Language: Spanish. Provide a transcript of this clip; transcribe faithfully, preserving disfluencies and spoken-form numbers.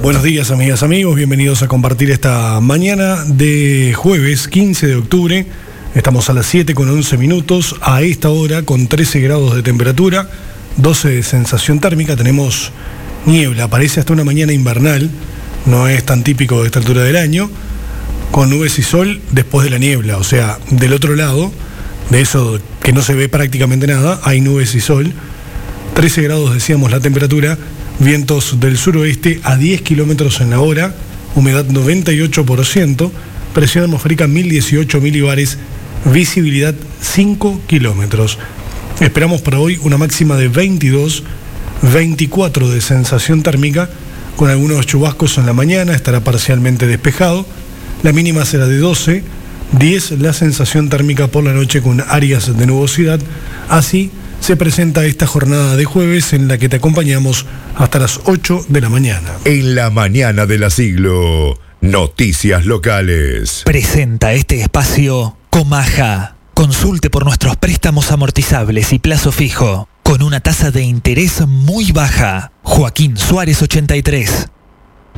Buenos días, amigas, amigos, bienvenidos a compartir esta mañana de jueves quince de octubre. Estamos a las siete con once minutos, a esta hora con trece grados de temperatura, doce de sensación térmica, tenemos niebla, parece hasta una mañana invernal, no es tan típico de esta altura del año, con nubes y sol después de la niebla, o sea, del otro lado, de eso que no se ve prácticamente nada, hay nubes y sol, trece grados decíamos la temperatura, vientos del suroeste a diez kilómetros en la hora, humedad noventa y ocho por ciento, presión atmosférica mil dieciocho milibares, visibilidad cinco kilómetros. Esperamos para hoy una máxima de veintidós, veinticuatro de sensación térmica, con algunos chubascos en la mañana, estará parcialmente despejado, la mínima será de doce, diez la sensación térmica por la noche con áreas de nubosidad, así se presenta esta jornada de jueves en la que te acompañamos hasta las ocho de la mañana. En la mañana de la siglo, noticias locales. Presenta este espacio Comaja. Consulte por nuestros préstamos amortizables y plazo fijo, con una tasa de interés muy baja. Joaquín Suárez ochenta y tres.